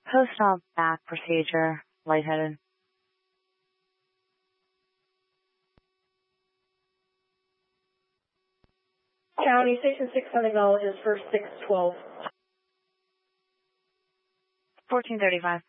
Post-op back procedure, lightheaded. County Station 6 Senegal is for 612. 1435.